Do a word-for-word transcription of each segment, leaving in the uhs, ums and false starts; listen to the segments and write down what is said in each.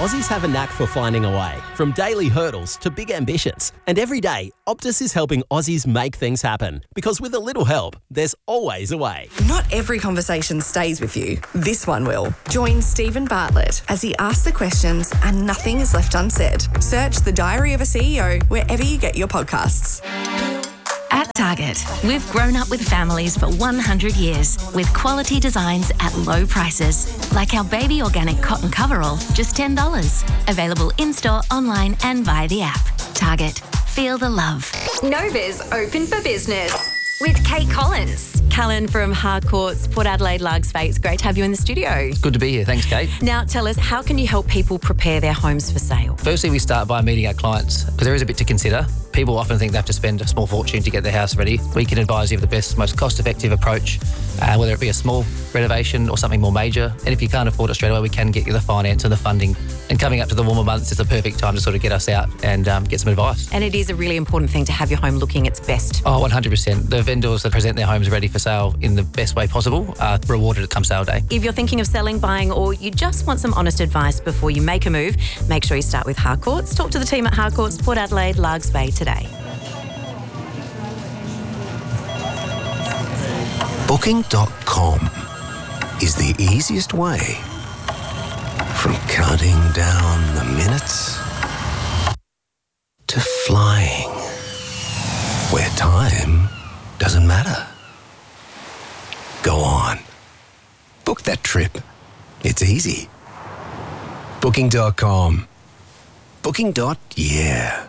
Aussies have a knack for finding a way, from daily hurdles to big ambitions. And every day, Optus is helping Aussies make things happen. Because with a little help, there's always a way. Not every conversation stays with you. This one will. Join Stephen Bartlett as he asks the questions and nothing is left unsaid. Search The Diary of a C E O wherever you get your podcasts. At Target, we've grown up with families for one hundred years with quality designs at low prices. Like our baby organic cotton coverall, just ten dollars. Available in-store, online and via the app. Target. Feel the love. Nova's open for business with Kate Collins. Callan from Harcourts, Port Adelaide, Largs Bay. It's great to have you in the studio. Good to be here. Thanks, Kate. Now, tell us, how can you help people prepare their homes for sale? Firstly, we start by meeting our clients because there is a bit to consider. People often think they have to spend a small fortune to get their house ready. We can advise you of the best, most cost-effective approach, uh, whether it be a small renovation or something more major. And if you can't afford it straight away, we can get you the finance and the funding. And coming up to the warmer months, it's a perfect time to sort of get us out and um, get some advice. And it is a really important thing to have your home looking its best. Oh, one hundred percent. The vendors that present their homes ready for sale in the best way possible are rewarded come sale day. If you're thinking of selling, buying, or you just want some honest advice before you make a move, make sure you start with Harcourts. Talk to the team at Harcourts, Port Adelaide, Largs Bay today. Booking dot com is the easiest way from counting down the minutes to flying where time doesn't matter. Go on. Book that trip. It's easy. Booking dot com. Booking. Yeah.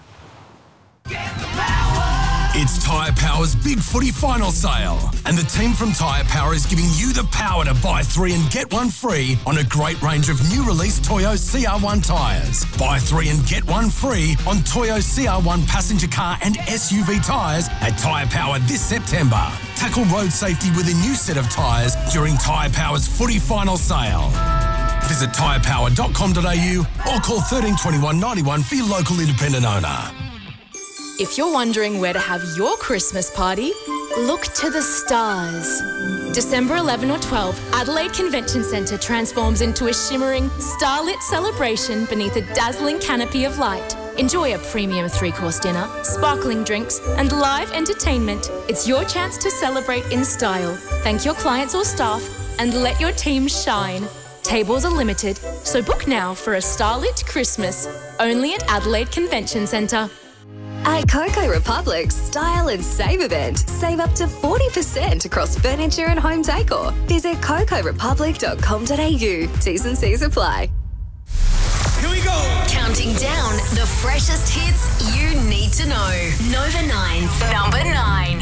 It's Tyre Power's Big Footy Final Sale, and the team from Tyre Power is giving you the power to buy three and get one free on a great range of new release Toyo C R one tyres. Buy three and get one free on Toyo C R one passenger car and S U V tyres at Tyre Power this September. Tackle road safety with a new set of tyres during Tyre Power's Footy Final Sale. Visit tyre power dot com dot a u or call thirteen twenty-one ninety-one for your local independent owner. If you're wondering where to have your Christmas party, look to the stars. December eleventh or twelfth, Adelaide Convention Centre transforms into a shimmering, starlit celebration beneath a dazzling canopy of light. Enjoy a premium three-course dinner, sparkling drinks, and live entertainment. It's your chance to celebrate in style. Thank your clients or staff and let your team shine. Tables are limited, so book now for a starlit Christmas, only at Adelaide Convention Centre. At Coco Republic's Style and Save event, save up to forty percent across furniture and home decor. Visit coco republic dot com dot a u. T's and C's apply. Here we go! Counting down the freshest hits you need to know. Nova nine's number nine.